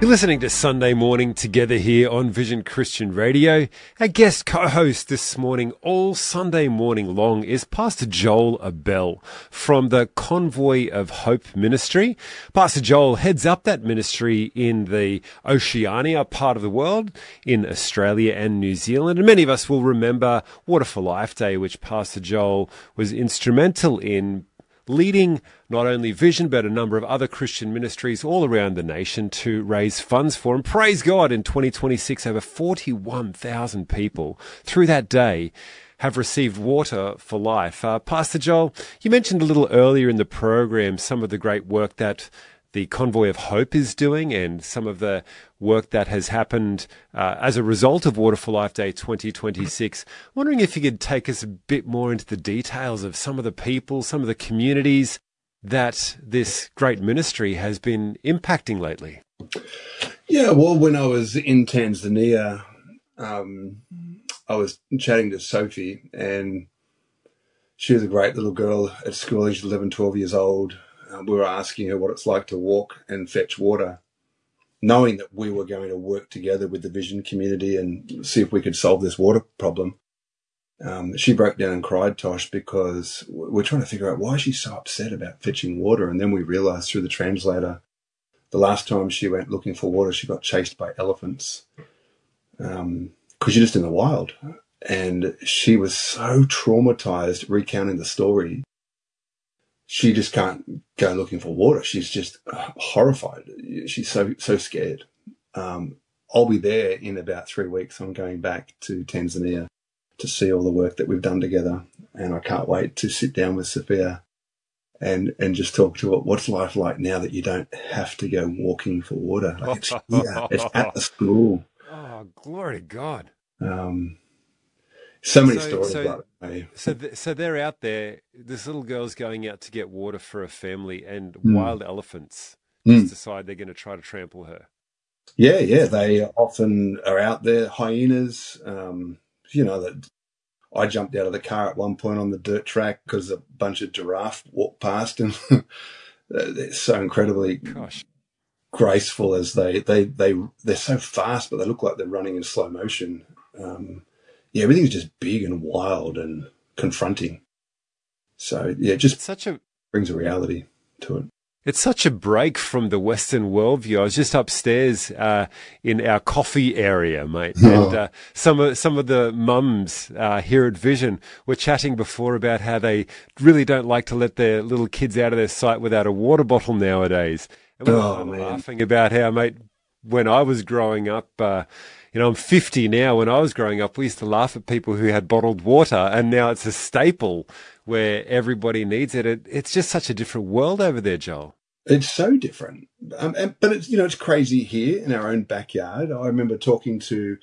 You're listening to Sunday Morning Together here on Vision Christian Radio. Our guest co-host this morning, all Sunday morning long, is Pastor Joel Abell from the Convoy of Hope Ministry. Pastor Joel heads up that ministry in the Oceania part of the world, in Australia and New Zealand. And many of us will remember Water for Life Day, which Pastor Joel was instrumental in leading not only Vision, but a number of other Christian ministries all around the nation to raise funds for. And praise God, in 2026, over 41,000 people through that day have received Water for Life. Pastor Joel, you mentioned a little earlier in the program some of the great work that the Convoy of Hope is doing and some of the work that has happened as a result of Water for Life Day 2026. Wondering if you could take us a bit more into the details of some of the people, some of the communities that this great ministry has been impacting lately. Yeah, well, when I was in Tanzania, I was chatting to Sophie, and she was a great little girl at school. She's 11, 12 years old. We were asking her what it's like to walk and fetch water, knowing that we were going to work together with the Vision community and see if we could solve this water problem. She broke down and cried, Tosh, because we're trying to figure out why she's so upset about fetching water. And then we realized through the translator, the last time she went looking for water, she got chased by elephants because you're just in the wild. And she was so traumatized recounting the story. She just can't go looking for water. She's just horrified. She's so scared. I'll be there in about 3 weeks. I'm going back to Tanzania to see all the work that we've done together. And I can't wait to sit down with Sophia and just talk to her. What's life like now that you don't have to go walking for water? Like it's here. It's at the school. Oh, glory to God. So many stories about it. So they're out there. This little girl's going out to get water for a family, and wild elephants just decide they're going to try to trample her. Yeah. They often are out there. Hyenas. That I jumped out of the car at one point on the dirt track because a bunch of giraffe walked past, and they're so incredibly graceful as they're so fast, but they look like they're running in slow motion. Everything's just big and wild and confronting. So, it just brings a reality to it. It's such a break from the Western worldview. I was just upstairs in our coffee area, mate, and some of the mums here at Vision were chatting before about how they really don't like to let their little kids out of their sight without a water bottle nowadays. And we were laughing about how, mate, when I was growing up, I'm 50 now. When I was growing up, we used to laugh at people who had bottled water, and now it's a staple where everybody needs it. It's just such a different world over there, Joel. It's so different. But it's crazy here in our own backyard. I remember talking to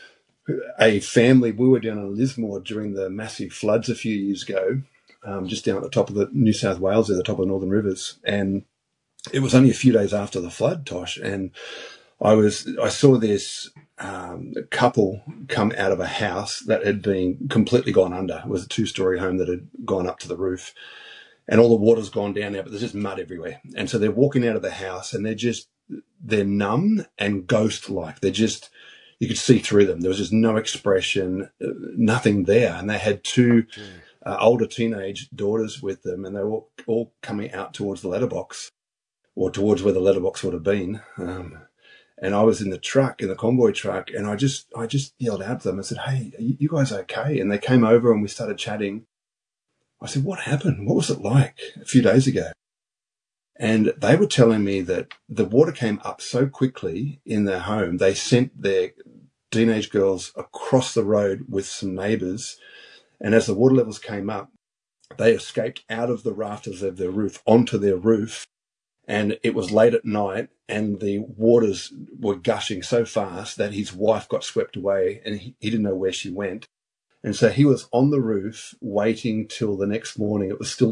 a family. We were down in Lismore during the massive floods a few years ago, just down at the top of the New South Wales, at the top of the Northern Rivers. And it was only a few days after the flood, Tosh, and I saw this couple come out of a house that had been completely gone under. It was a 2-story home that had gone up to the roof, and all the water's gone down now, but there's just mud everywhere. And so they're walking out of the house, and they're numb and ghost-like. You could see through them. There was just no expression, nothing there. And they had 2 older teenage daughters with them, and they were all coming out towards the letterbox, or towards where the letterbox would have been. And I was in the truck, in the convoy truck, and I just yelled out to them. I said, "Hey, are you guys okay?" And they came over and we started chatting. I said, "What happened? What was it like a few days ago?" And they were telling me that the water came up so quickly in their home, they sent their teenage girls across the road with some neighbours. And as the water levels came up, they escaped out of the rafters of their roof onto their roof. And it was late at night, and the waters were gushing so fast that his wife got swept away, and he didn't know where she went. And so he was on the roof waiting till the next morning. It was still